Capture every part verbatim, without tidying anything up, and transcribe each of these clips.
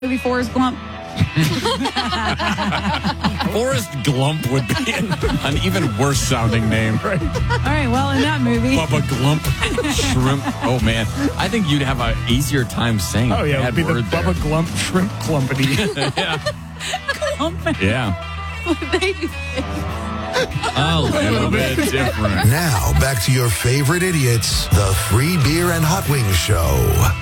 movie Forrest Gump? Forrest Glump would be an even worse sounding name. Right. All right, well, in that movie. Bubba Glump. Shrimp. Oh, man. I think you'd have an easier time saying Oh, yeah. It would be the there. Bubba Glump Shrimp Clumpity. Yeah. Clumpity. Yeah. They do A little bit different. Now, back to your favorite idiots, the Free Beer and Hot Wings Show.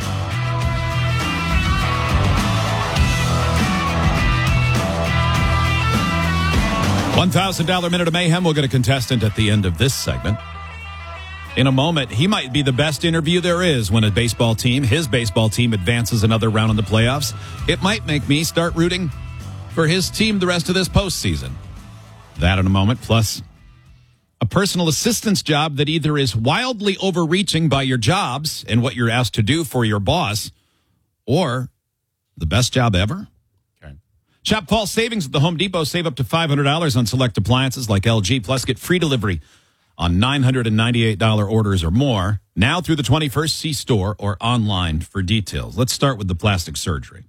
one thousand dollars Minute of Mayhem. We'll get a contestant at the end of this segment. In a moment, he might be the best interview there is when a baseball team, his baseball team, advances another round in the playoffs. It might make me start rooting for his team the rest of this postseason. That in a moment, plus a personal assistance job that either is wildly overreaching by your jobs and what you're asked to do for your boss, or the best job ever. Shop fall savings at the Home Depot. Save up to five hundred dollars on select appliances like L G. Plus, get free delivery on nine hundred ninety-eight dollars orders or more. Now through the twenty-first, see store or online for details. Let's start with the plastic surgery.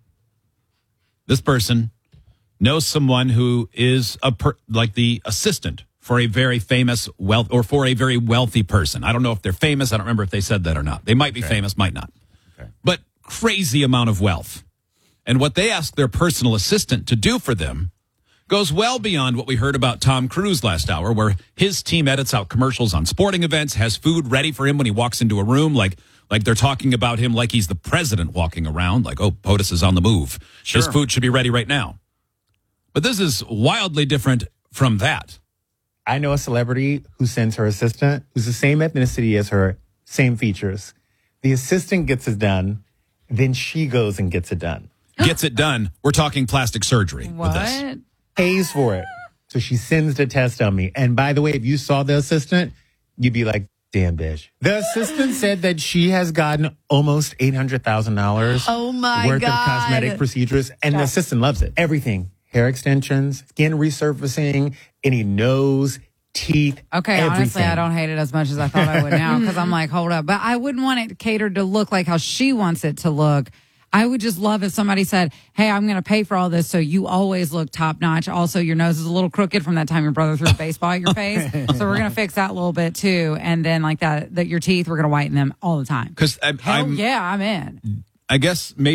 This person knows someone who is a per, like the assistant for a very famous wealth or for a very wealthy person. I don't know if they're famous. I don't remember if they said that or not. They might be okay. famous, might not. Okay. But crazy amount of wealth. And what they ask their personal assistant to do for them goes well beyond what we heard about Tom Cruise last hour, where his team edits out commercials on sporting events, has food ready for him when he walks into a room, like like they're talking about him like he's the president walking around, like, oh, POTUS is on the move. Sure. His food should be ready right now. But this is wildly different from that. I know a celebrity who sends her assistant, who's the same ethnicity as her, same features. The assistant gets it done, then she goes and gets it done. Gets it done. We're talking plastic surgery what? with this. Pays for it. So she sends the test on me. And by the way, if you saw the assistant, you'd be like, damn, bitch. The assistant said that she has gotten almost eight hundred thousand dollars oh my worth God. of cosmetic procedures. And the assistant loves it. Everything. Hair extensions, skin resurfacing, any nose, teeth, Okay, everything. honestly, I don't hate it as much as I thought I would now because I'm like, hold up. But I wouldn't want it catered to look like how she wants it to look. I would just love if somebody said, hey, I'm going to pay for all this so you always look top notch. Also, your nose is a little crooked from that time your brother threw a baseball at your face. So we're going to fix that a little bit too. And then like that, that your teeth, we're going to whiten them all the time. Because I'm, Hell I'm, yeah, I'm in. I guess maybe.